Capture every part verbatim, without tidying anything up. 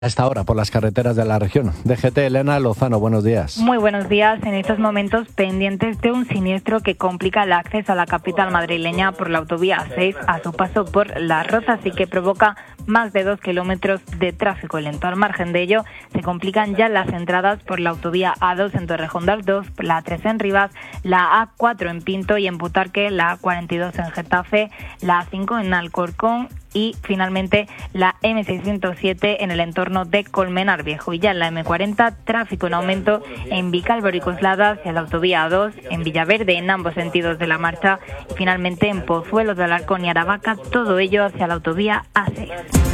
A esta hora por las carreteras de la región. D G T, Elena Lozano, buenos días. Muy buenos días. En estos momentos pendientes de un siniestro que complica el acceso a la capital madrileña por la autovía A seis a su paso por Las Rozas y que provoca más de dos kilómetros de tráfico lento. Al margen de ello, se complican ya las entradas por la autovía A dos en Torrejón de Ardoz, la A tres en Rivas, la A cuatro en Pinto y en Butarque, la A cuarenta y dos en Getafe, la A cinco en Alcorcón y finalmente la eme seiscientos siete en el entorno de Colmenar Viejo. Y ya en la eme cuarenta, tráfico en aumento en Vicálvaro y Coslada hacia la autovía A dos, en Villaverde en ambos sentidos de la marcha y finalmente en Pozuelo de Alarcón y Aravaca, todo ello hacia la autovía A seis.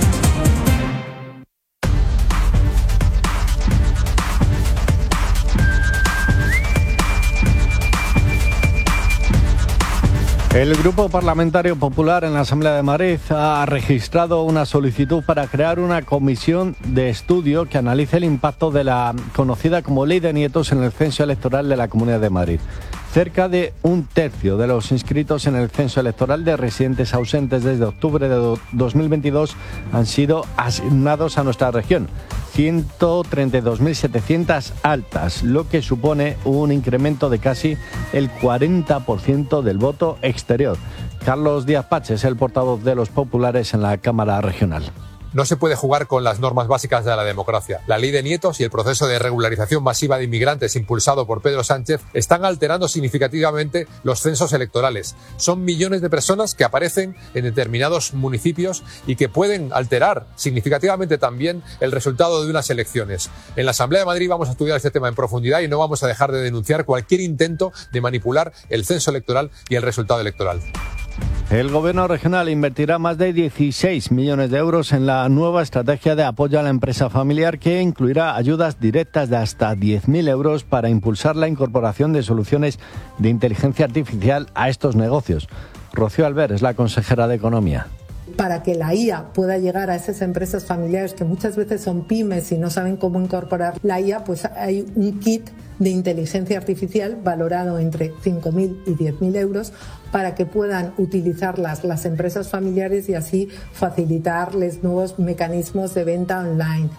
El Grupo Parlamentario Popular en la Asamblea de Madrid ha registrado una solicitud para crear una comisión de estudio que analice el impacto de la conocida como Ley de Nietos en el censo electoral de la Comunidad de Madrid. Cerca de un tercio de los inscritos en el censo electoral de residentes ausentes desde octubre de dos mil veintidós han sido asignados a nuestra región. ciento treinta y dos mil setecientas altas, lo que supone un incremento de casi el cuarenta por ciento del voto exterior. Carlos Díaz Pache es el portavoz de los populares en la Cámara Regional. No se puede jugar con las normas básicas de la democracia. La ley de Nietos y el proceso de regularización masiva de inmigrantes impulsado por Pedro Sánchez están alterando significativamente los censos electorales. Son millones de personas que aparecen en determinados municipios y que pueden alterar significativamente también el resultado de unas elecciones. En la Asamblea de Madrid vamos a estudiar este tema en profundidad y no vamos a dejar de denunciar cualquier intento de manipular el censo electoral y el resultado electoral. El Gobierno regional invertirá más de dieciséis millones de euros en la nueva estrategia de apoyo a la empresa familiar que incluirá ayudas directas de hasta diez mil euros para impulsar la incorporación de soluciones de inteligencia artificial a estos negocios. Rocío Albert es la consejera de Economía. Para que la I A pueda llegar a esas empresas familiares que muchas veces son pymes y no saben cómo incorporar la I A, pues hay un kit de inteligencia artificial valorado entre cinco mil y diez mil euros para que puedan utilizarlas las empresas familiares y así facilitarles nuevos mecanismos de venta online.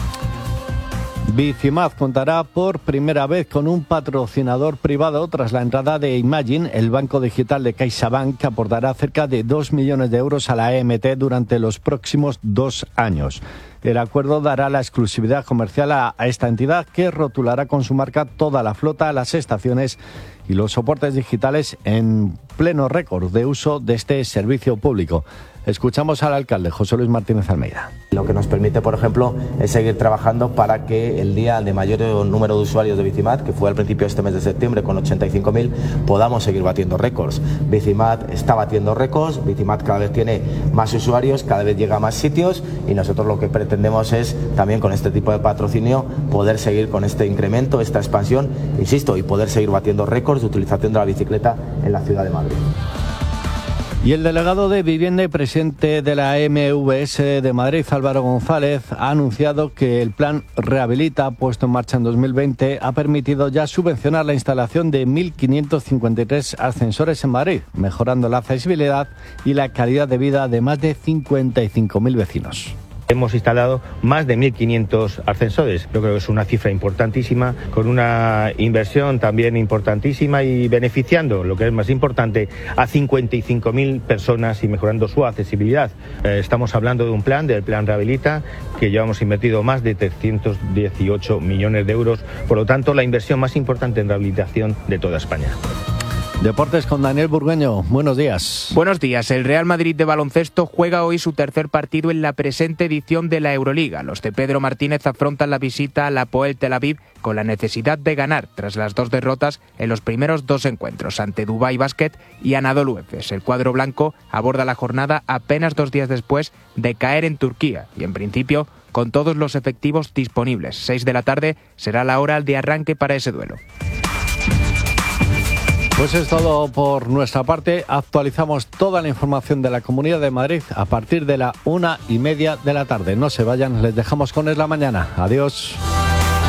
Bicimad contará por primera vez con un patrocinador privado tras la entrada de Imagine, el banco digital de CaixaBank, que aportará cerca de dos millones de euros a la E M T durante los próximos dos años. El acuerdo dará la exclusividad comercial a, a esta entidad que rotulará con su marca toda la flota, las estaciones y los soportes digitales en pleno récord de uso de este servicio público. Escuchamos al alcalde José Luis Martínez Almeida. Lo que nos permite, por ejemplo, es seguir trabajando para que el día de mayor número de usuarios de Bicimad, que fue al principio de este mes de septiembre con ochenta y cinco mil, podamos seguir batiendo récords. Bicimad está batiendo récords, Bicimad cada vez tiene más usuarios, cada vez llega a más sitios y nosotros lo que pretendemos es también con este tipo de patrocinio poder seguir con este incremento, esta expansión, insisto, y poder seguir batiendo récords de utilización de la bicicleta en la ciudad de Madrid. Y el delegado de Vivienda y presidente de la eme ve ese de Madrid, Álvaro González, ha anunciado que el plan Rehabilita, puesto en marcha en dos mil veinte, ha permitido ya subvencionar la instalación de mil quinientos cincuenta y tres ascensores en Madrid, mejorando la accesibilidad y la calidad de vida de más de cincuenta y cinco mil vecinos. Hemos instalado más de mil quinientos ascensores. Yo creo que es una cifra importantísima, con una inversión también importantísima y beneficiando, lo que es más importante, a cincuenta y cinco mil personas y mejorando su accesibilidad. Eh, estamos hablando de un plan, del plan Rehabilita, que llevamos invertido más de trescientos dieciocho millones de euros. Por lo tanto, la inversión más importante en rehabilitación de toda España. Deportes con Daniel Burgueño. Buenos días. Buenos días. El Real Madrid de baloncesto juega hoy su tercer partido en la presente edición de la Euroliga. Los de Pedro Martínez afrontan la visita al Hapoel Tel Aviv con la necesidad de ganar tras las dos derrotas en los primeros dos encuentros ante Dubái Basket y Anadolu Efes. El cuadro blanco aborda la jornada apenas dos días después de caer en Turquía y en principio con todos los efectivos disponibles. Seis de la tarde será la hora de arranque para ese duelo. Pues es todo por nuestra parte. Actualizamos toda la información de la Comunidad de Madrid a partir de la una y media de la tarde. No se vayan, les dejamos con Es la Mañana. Adiós.